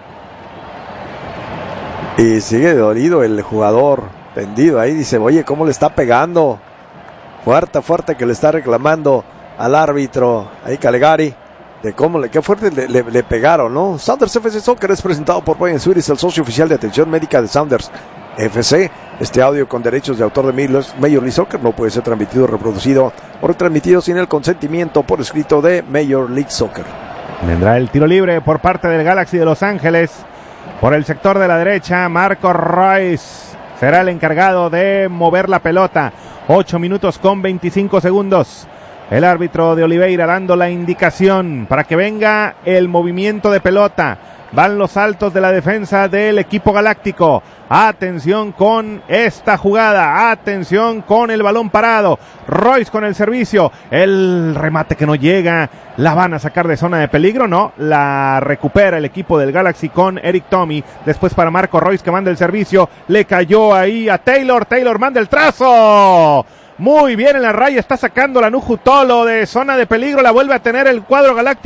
Speaker 3: Y sigue dolido el jugador tendido ahí. Dice, oye, ¿cómo le está pegando? Fuerte, fuerte que le está reclamando al árbitro. Ahí Calegari. De cómo le, qué fuerte le, le, le pegaron, ¿no? Sounders F C Soccer es presentado por Brian Swiris, el socio oficial de atención médica de Sounders F C. Este audio con derechos de autor de Major League Soccer no puede ser transmitido, reproducido o retransmitido sin el consentimiento por escrito de Major League Soccer.
Speaker 1: Vendrá el tiro libre por parte del Galaxy de Los Ángeles. Por el sector de la derecha, Marco Royce será el encargado de mover la pelota. ocho minutos con veinticinco segundos. El árbitro de Oliveira dando la indicación para que venga el movimiento de pelota. Van los saltos de la defensa del equipo galáctico. Atención con esta jugada. Atención con el balón parado. Royce con el servicio. El remate que no llega. La van a sacar de zona de peligro. No, la recupera el equipo del Galaxy con Eric Tommy. Después para Marco Royce que manda el servicio. Le cayó ahí a Taylor. Taylor manda el trazo. Muy bien en la raya. Está sacando la Nuju Tolo de zona de peligro. La vuelve a tener el cuadro galáctico.